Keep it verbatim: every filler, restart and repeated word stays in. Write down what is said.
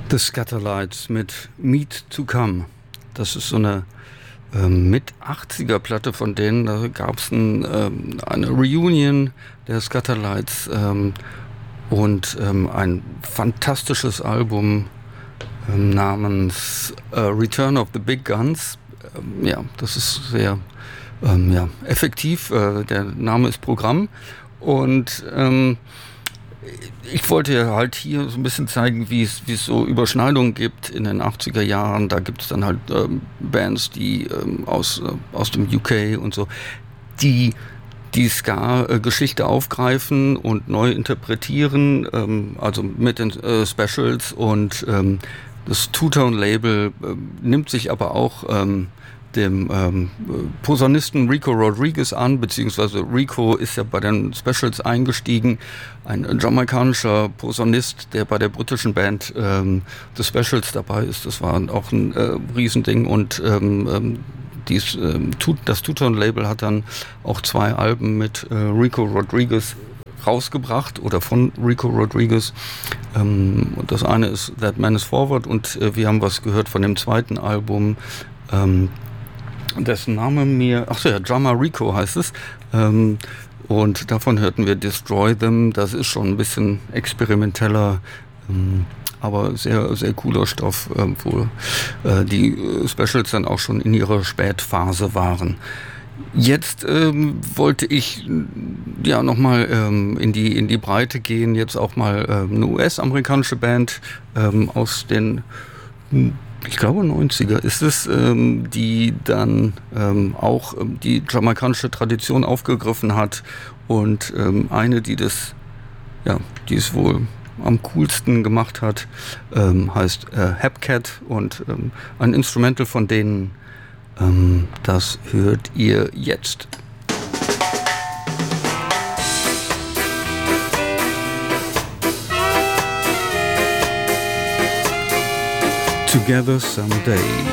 The Scatterlights mit Meet to Come. Das ist so eine ähm, Mit-achtziger-Platte von denen. Da gab es ein, ähm, eine Reunion der Scatterlights ähm, und ähm, ein fantastisches Album ähm, namens äh, Return of the Big Guns. Ähm, ja, das ist sehr ähm, ja, effektiv. Äh, der Name ist Programm. Und ähm, ich wollte halt hier so ein bisschen zeigen, wie es, wie es so Überschneidungen gibt in den achtziger Jahren. Da gibt es dann halt ähm, Bands, die ähm, aus, äh, aus dem U K und so, die die Ska-Geschichte aufgreifen und neu interpretieren, ähm, also mit den äh, Specials. Und ähm, das Two-Tone-Label äh, nimmt sich aber auch ähm, dem ähm, Posaunisten Rico Rodriguez an, beziehungsweise Rico ist ja bei den Specials eingestiegen, ein jamaikanischer Posaunist, der bei der britischen Band ähm, The Specials dabei ist. Das war auch ein äh, Riesending und ähm, ähm, dies, ähm, das Two-Tone-Label hat dann auch zwei Alben mit äh, Rico Rodriguez rausgebracht oder von Rico Rodriguez. Ähm, das eine ist That Man Is Forward und äh, wir haben was gehört von dem zweiten Album, ähm, dessen Name mir, ach so ja, Drama Rico heißt es. Ähm, und davon hörten wir Destroy Them. Das ist schon ein bisschen experimenteller, ähm, aber sehr, sehr cooler Stoff, äh, wo äh, die Specials dann auch schon in ihrer Spätphase waren. Jetzt ähm, wollte ich ja nochmal ähm, in die in die Breite gehen, jetzt auch mal ähm, eine U S-amerikanische Band ähm, aus den ich glaube neunziger ist es, ähm, die dann ähm, auch ähm, die jamaikanische Tradition aufgegriffen hat und ähm, eine, die das, ja, die es wohl am coolsten gemacht hat, ähm, heißt äh, Hepcat und ähm, ein Instrumental von denen, ähm, das hört ihr jetzt. Together Someday.